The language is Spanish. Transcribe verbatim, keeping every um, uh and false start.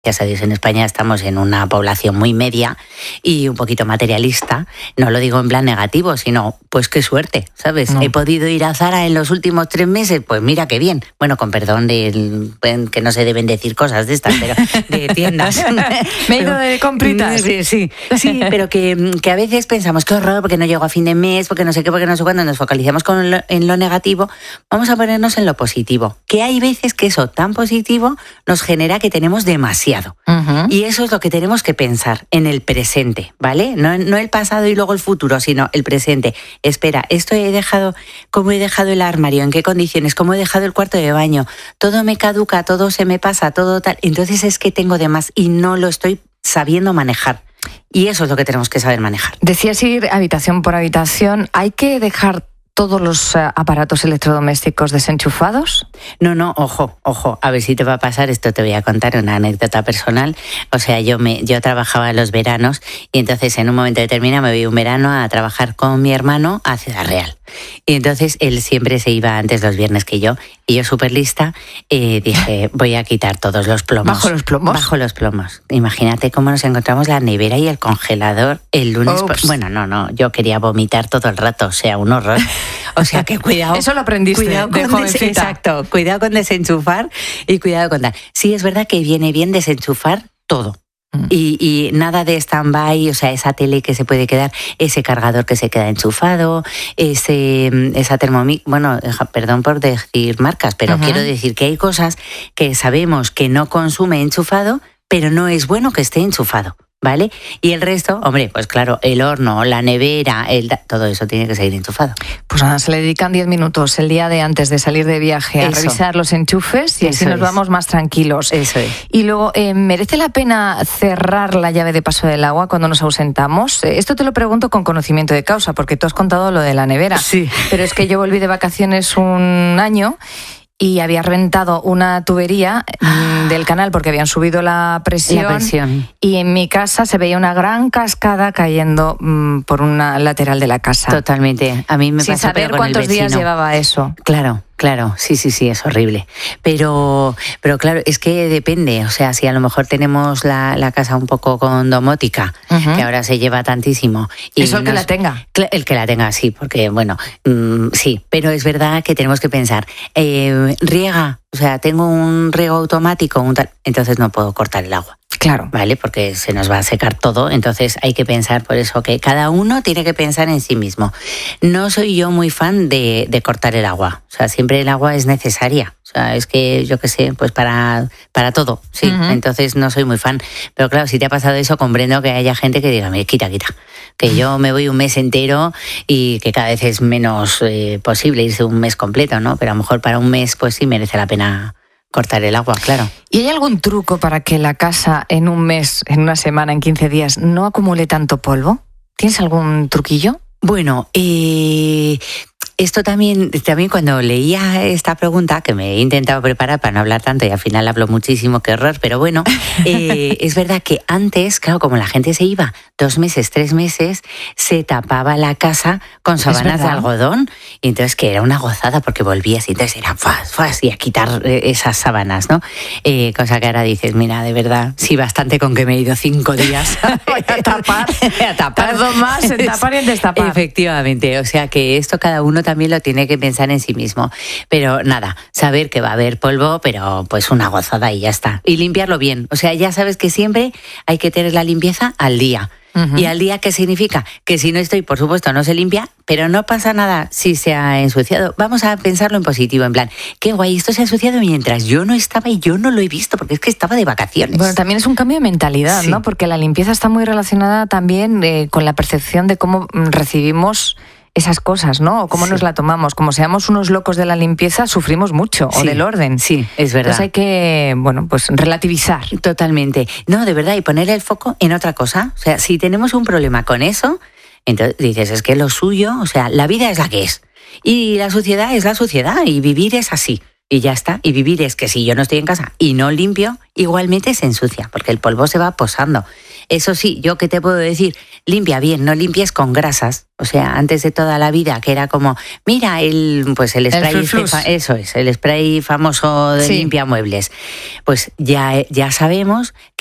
Gracias a Dios en España estamos en una población muy media y un poquito materialista. No lo digo en plan negativo, sino pues qué suerte, ¿sabes? No. He podido ir a Zara en los últimos tres meses, pues mira qué bien. Bueno, con perdón de que no se deben decir cosas de estas, pero de tiendas. Me he ido de compritas. Sí, sí, sí, pero que, que a veces pensamos qué horror porque no llego a fin de mes, porque no sé qué, porque no sé cuándo, nos focalizamos con lo, en lo negativo. Vamos a ponernos en lo positivo, que hay veces que eso tan positivo nos genera que tenemos demasiado. Uh-huh. Y eso es lo que tenemos que pensar en el presente, ¿vale? No, no el pasado y luego el futuro, sino el presente. Espera, esto he dejado, ¿cómo he dejado el armario? ¿En qué condiciones? ¿Cómo he dejado el cuarto de baño? Todo me caduca, todo se me pasa, todo tal. Entonces es que tengo de más y no lo estoy sabiendo manejar. Y eso es lo que tenemos que saber manejar. Decías ir habitación por habitación. ¿Hay que dejar todos los uh, aparatos electrodomésticos desenchufados? No, no, ojo, ojo, a ver si te va a pasar, esto te voy a contar una anécdota personal. O sea, yo me yo trabajaba en los veranos y entonces en un momento determinado me voy un verano a trabajar con mi hermano a Ciudad Real. Y entonces él siempre se iba antes los viernes que yo, y yo súper lista eh, dije, voy a quitar todos los plomos. ¿Bajo los plomos? Bajo los plomos. Imagínate cómo nos encontramos la nevera y el congelador el lunes. Por... Bueno, no, no, yo quería vomitar todo el rato, o sea, un horror. O sea, que cuidado. Eso lo aprendiste cuidado de con jovencita. Des... Exacto, cuidado con desenchufar y cuidado con tal. Sí, es verdad que viene bien desenchufar todo. Y, y nada de stand-by, o sea, esa tele que se puede quedar, ese cargador que se queda enchufado, ese esa termomix, bueno, perdón por decir marcas, pero uh-huh. quiero decir que hay cosas que sabemos que no consume enchufado, pero no es bueno que esté enchufado, ¿vale? Y el resto, hombre, pues claro, el horno, la nevera, el, todo eso tiene que seguir enchufado. Pues nada, se le dedican diez minutos el día de antes de salir de viaje a eso. Revisar los enchufes y eso así nos es. Vamos más tranquilos. Eso es. Y luego, eh, ¿merece la pena cerrar la llave de paso del agua cuando nos ausentamos? Esto te lo pregunto con conocimiento de causa, porque tú has contado lo de la nevera. Sí. Pero es que yo volví de vacaciones un año y había rentado una tubería ah. del canal porque habían subido la presión, la presión y en mi casa se veía una gran cascada cayendo mmm, por una lateral de la casa. Totalmente. A mí me Sin pasó saber con cuántos el vecino. días llevaba eso. Claro. Claro, sí, sí, sí, es horrible. Pero, pero claro, es que depende. O sea, si a lo mejor tenemos la, la casa un poco con domótica, uh-huh. que ahora se lleva tantísimo. Y Eso el nos, que la tenga. El que la tenga, sí, porque, bueno, mmm, sí. Pero es verdad que tenemos que pensar, eh, riega, o sea, tengo un riego automático, un tal, entonces no puedo cortar el agua. Claro. Vale, porque se nos va a secar todo, entonces hay que pensar por eso que cada uno tiene que pensar en sí mismo. No soy yo muy fan de, de cortar el agua, o sea, siempre el agua es necesaria. O sea, es que yo qué sé, pues para, para todo, sí. Uh-huh. Entonces no soy muy fan. Pero claro, si te ha pasado eso, comprendo que haya gente que diga, quita, quita. Que yo me voy un mes entero y que cada vez es menos eh, posible irse un mes completo, ¿no? Pero a lo mejor para un mes, pues sí merece la pena cortar el agua, claro. ¿Y hay algún truco para que la casa en un mes, en una semana, en quince días, no acumule tanto polvo? ¿Tienes algún truquillo? Bueno, eh... Esto también, también cuando leía esta pregunta, que me he intentado preparar para no hablar tanto y al final hablo muchísimo, qué horror, pero bueno, eh, es verdad que antes, claro, como la gente se iba dos meses, tres meses, se tapaba la casa con sábanas de algodón, y entonces que era una gozada porque volvías y entonces era fas, fas, y a quitar esas sábanas, ¿no? Eh, cosa que ahora dices, mira, de verdad, sí, bastante con que me he ido cinco días voy a tapar, a tapar. Tardo más en tapar y en destapar. Efectivamente, o sea que esto cada uno también lo tiene que pensar en sí mismo. Pero nada, saber que va a haber polvo, pero pues una gozada y ya está. Y limpiarlo bien. O sea, ya sabes que siempre hay que tener la limpieza al día. Uh-huh. ¿Y al día qué significa? Que si no estoy, por supuesto, no se limpia, pero no pasa nada si se ha ensuciado. Vamos a pensarlo en positivo, en plan, qué guay, esto se ha ensuciado mientras yo no estaba y yo no lo he visto, porque es que estaba de vacaciones. Bueno, también es un cambio de mentalidad, sí. ¿no? Porque la limpieza está muy relacionada también eh, con la percepción de cómo recibimos esas cosas, ¿no? O cómo sí. nos la tomamos. Como seamos unos locos de la limpieza, sufrimos mucho, sí. o del orden. Sí, es verdad. Entonces hay que, bueno, pues relativizar. Totalmente. No, de verdad, y poner el foco en otra cosa. O sea, si tenemos un problema con eso, entonces dices, es que lo suyo, o sea, la vida es la que es. Y la suciedad es la suciedad, y vivir es así. Y ya está. Y vivir es que si yo no estoy en casa y no limpio, igualmente se ensucia, porque el polvo se va posando. Eso sí, yo qué te puedo decir, limpia bien, no limpies con grasas. O sea, antes de toda la vida, que era como, mira, el pues el spray, el este, eso es, el spray famoso de sí. limpiamuebles. Pues ya, ya sabemos que